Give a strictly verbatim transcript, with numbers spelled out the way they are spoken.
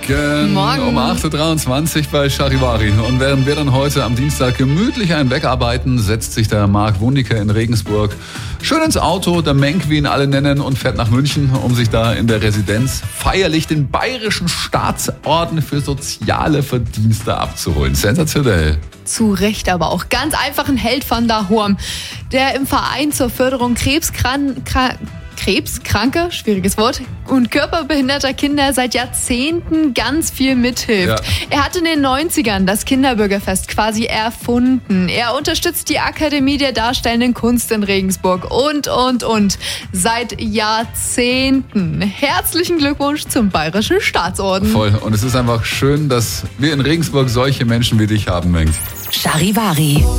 Morgen. Morgen. Um acht Uhr dreiundzwanzig bei Charivari. Und während wir dann heute am Dienstag gemütlich einen wegarbeiten, setzt sich der Marc Wundiker in Regensburg schön ins Auto, der Menk, wie ihn alle nennen, und fährt nach München, um sich da in der Residenz feierlich den Bayerischen Staatsorden für soziale Verdienste abzuholen. Sensationell. Zu Recht aber auch. Ganz einfach ein Held von daheim, der im Verein zur Förderung Krebskran Kra Krebskranke, schwieriges Wort, und körperbehinderter Kinder seit Jahrzehnten ganz viel mithilft. Ja. Er hat in den neunzigern das Kinderbürgerfest quasi erfunden. Er unterstützt die Akademie der Darstellenden Kunst in Regensburg und, und, und. Seit Jahrzehnten. Herzlichen Glückwunsch zum Bayerischen Staatsorden. Voll. Und es ist einfach schön, dass wir in Regensburg solche Menschen wie dich haben, Menk. Charivari.